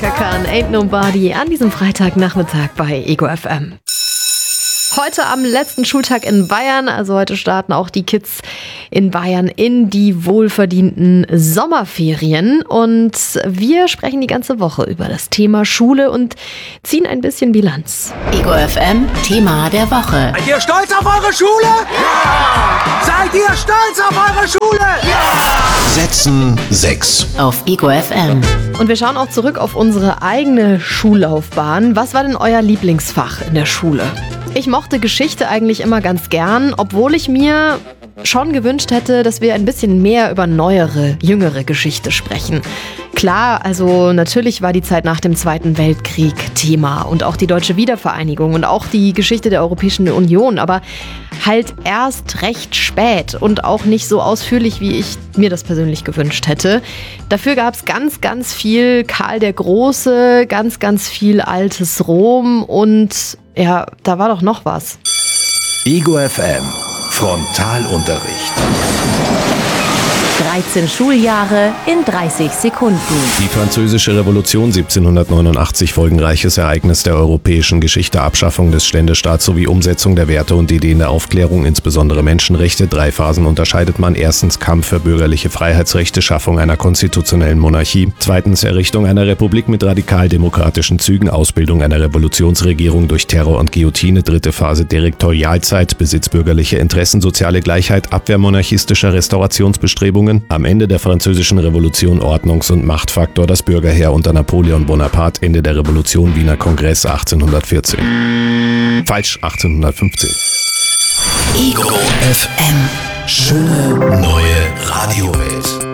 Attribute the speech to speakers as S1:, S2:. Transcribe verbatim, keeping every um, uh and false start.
S1: Chaka Khan, Ain't Nobody an diesem Freitagnachmittag bei Ego F M. Heute am letzten Schultag in Bayern, also heute starten auch die Kids in Bayern in die wohlverdienten Sommerferien und wir sprechen die ganze Woche über das Thema Schule und ziehen ein bisschen Bilanz.
S2: Ego F M, Thema der Woche.
S3: Seid ihr stolz auf eure Schule? Ja! Seid ihr stolz auf eure Schule?
S4: Ja! Sätzen sechs.
S2: Auf Ego F M.
S1: Und wir schauen auch zurück auf unsere eigene Schullaufbahn. Was war denn euer Lieblingsfach in der Schule? Ich mochte Geschichte eigentlich immer ganz gern, obwohl ich mir schon gewünscht hätte, dass wir ein bisschen mehr über neuere, jüngere Geschichte sprechen. Klar, also natürlich war die Zeit nach dem Zweiten Weltkrieg Thema und auch die deutsche Wiedervereinigung und auch die Geschichte der Europäischen Union, aber halt erst recht spät und auch nicht so ausführlich, wie ich mir das persönlich gewünscht hätte. Dafür gab es ganz, ganz viel Karl der Große, ganz, ganz viel altes Rom und ja, da war doch noch was.
S4: Ego F M. Frontalunterricht.
S2: dreizehn Schuljahre in dreißig Sekunden.
S5: Die Französische Revolution siebzehnhundertneunundachtzig, folgenreiches Ereignis der europäischen Geschichte, Abschaffung des Ständestaats sowie Umsetzung der Werte und Ideen der Aufklärung, insbesondere Menschenrechte. Drei Phasen unterscheidet man. Erstens Kampf für bürgerliche Freiheitsrechte, Schaffung einer konstitutionellen Monarchie. Zweitens Errichtung einer Republik mit radikal-demokratischen Zügen, Ausbildung einer Revolutionsregierung durch Terror und Guillotine. Dritte Phase Direktorialzeit, Besitz bürgerlicher Interessen, soziale Gleichheit, Abwehr monarchistischer Restaurationsbestrebungen. Am Ende der Französischen Revolution Ordnungs- und Machtfaktor, das Bürgerheer unter Napoleon Bonaparte, Ende der Revolution, Wiener Kongress achtzehnhundertvierzehn. Falsch, achtzehnhundertfünfzehn.
S2: Ego F M.
S4: Schöne neue Radiowelt.